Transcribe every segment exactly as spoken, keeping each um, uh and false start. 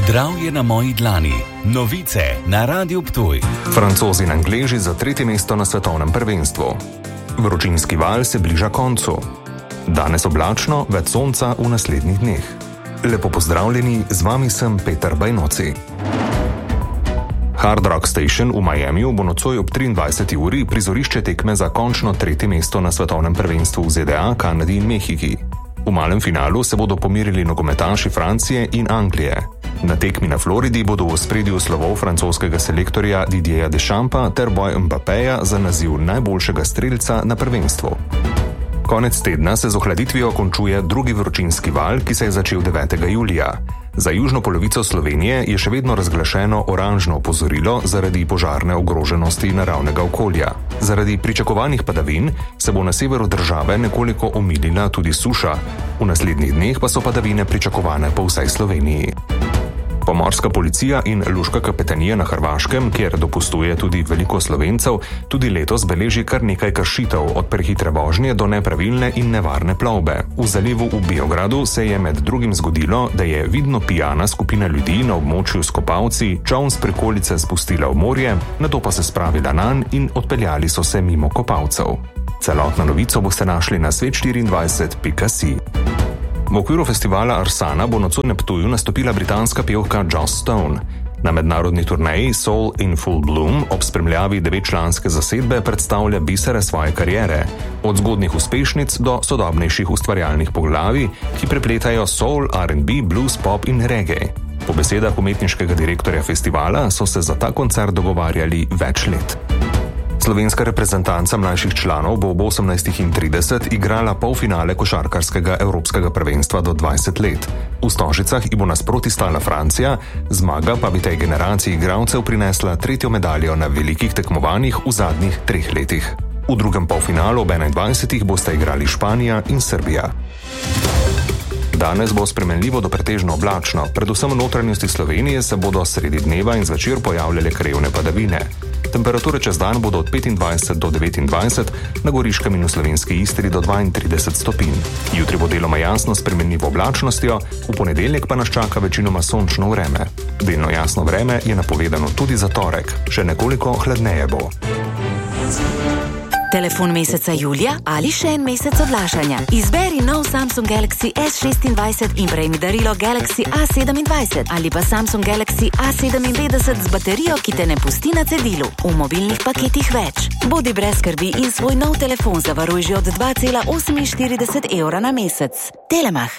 Zdravje na moji dlani. Novice na Radiu Ptuj. Francozi in Angleži za tretje mesto na svetovnem prvenstvu. Vročinski val se bliža koncu. Danes oblačno, več sonca v naslednjih dneh. Lepo pozdravljeni, z vami sem Peter Bajnoci. Hard Rock Station v Miamiju bo nocoj ob triindvajseti uri prizorišče tekme za končno tretje mesto na svetovnem prvenstvu v Z D A, Kanadi in Mehiki. V malem finalu se bodo pomirili nogometaši Francije in Anglije. Na tekmi na Floridi bodo v ospredju slovov francoskega selektorja Didierja Deschampa ter boj Mbappeja za naziv najboljšega strelca na prvenstvu. Konec tedna se z ohladitvijo končuje drugi vročinski val, ki se je začel devetega julija. Za južno polovico Slovenije je še vedno razglašeno oranžno opozorilo zaradi požarne ogroženosti naravnega okolja. Zaradi pričakovanih padavin se bo na severu države nekoliko omilila tudi suša. V naslednjih dneh pa so padavine pričakovane po vsej Sloveniji. Pomorska policija in luška kapetanija na Hrvaškem, kjer dopustuje tudi veliko Slovencev, tudi letos beleži kar nekaj kršitev, od prehitre vožnje do nepravilne in nevarne plovbe. V zalivu v Beogradu se je med drugim zgodilo, da je vidno pijana skupina ljudi na območju s kopalci čoln s prikolice spustila v morje, nato pa se spravila nanj in odpeljali so se mimo kopalcev. Celotno novico boste našli na svet štiriindvajset pika si. V okviru festivala Arsana bo nocoj na Ptuju nastopila britanska pevka Joss Stone. Na mednarodni turneji Soul in Full Bloom ob spremljavi devetčlanske zasedbe predstavlja bisere svoje kariere, od zgodnjih uspešnic do sodobnejših ustvarjalnih poglavij, ki prepletajo soul, R and B, blues, pop in reggae. Po besedah umetniškega direktorja festivala so se za ta koncert dogovarjali več let. Slovenska reprezentanca mlajših članov bo ob osemnajstih trideset igrala polfinale košarkarskega evropskega prvenstva do dvajset let. V Stožicah ji bo nasproti stala Francija, zmaga pa bi tej generaciji igralcev prinesla tretjo medaljo na velikih tekmovanjih v zadnjih treh letih. V drugem polfinalu ob enaindvajsetih bosta igrali Španija in Srbija. Danes bo spremenljivo do pretežno oblačno, predvsem v notranjosti Slovenije se bodo sredi dneva in zvečer pojavljale krajevne padavine. Temperature čez dan bodo od petindvajset do devetindvajset, na Goriškem in v slovenski Istri do dvaintrideset stopinj. Jutri bo deloma jasno s spremenljivo oblačnostjo, v ponedeljek pa nas čaka večinoma sončno vreme. Delno jasno vreme je napovedano tudi za torek, še nekoliko hladneje bo. Telefon meseca julija ali še en mesec odlašanja. Izberi nov Samsung Galaxy S šestindvajset in prejmi darilo Galaxy A sedemindvajset ali pa Samsung Galaxy A sedeminpetdeset z baterijo, ki te ne pusti na cedilu. V mobilnih paketih več. Bodi brez skrbi in svoj nov telefon zavaruj že od dva cela oseminštirideset evra na mesec. Telemach.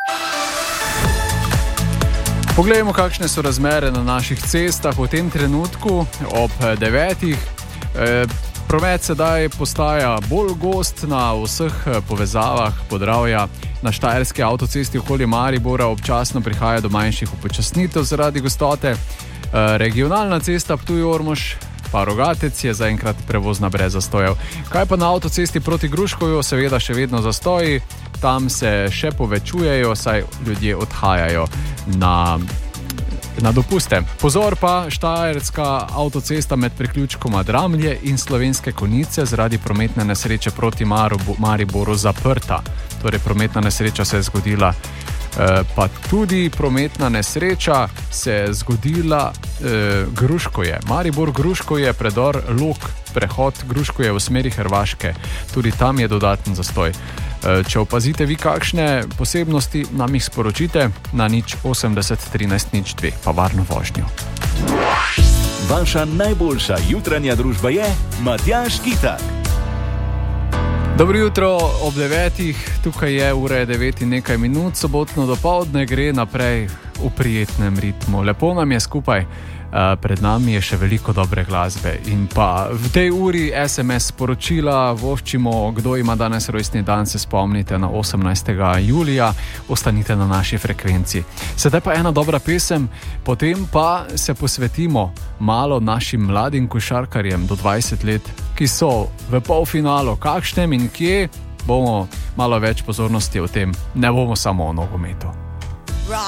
Poglejmo, kakšne so razmere na naših cestah v tem trenutku ob devetih. E, Promet sedaj postaja bolj gost na vseh povezavah Podravja. Na štajerski avtocesti okoli Maribora občasno prihaja do manjših upočasnitev zaradi gostote. Regionalna cesta Ptuj-Ormož pa Rogatec je zaenkrat prevozna brez zastojev. Kaj pa na avtocesti proti Gruškovju? Seveda še vedno zastoji. Tam se še povečujejo, saj ljudje odhajajo na na dopuste. Pozor pa, štajerska avtocesta med priključkoma Dramlje in Slovenske Konjice zaradi prometne nesreče proti Mariboru zaprta. Torej, prometna nesreča se je zgodila, e, pa tudi prometna nesreča se je zgodila e, Gruškoje. Maribor Gruškoje, predor Lok, prehod Gruškoje v smeri Hrvaške. Tudi tam je dodaten zastoj. Če opazite vi kakšne posebnosti, nam jih sporočite na nič osemdeset trinajst nič dve. Pa varno vožnjo. Vaša najboljša jutranja družba je Matjaž Kitak. Dobro jutro ob devetih, tukaj je ura devet in nekaj minut, sobotno dopoldne gre naprej v prijetnem ritmu. Lepo nam je skupaj. Pred nami je še veliko dobre glasbe in pa v tej uri es em es sporočila voščimo, kdo ima danes rojstni dan, se spomnite na osemnajstega julija, ostanite na naši frekvenci. Sedaj pa ena dobra pesem, potem pa se posvetimo malo našim mladim košarkarjem do dvajset let, ki so v polfinalu, kakšnem in kje, bomo malo več pozornosti o tem, ne bomo samo o nogometu.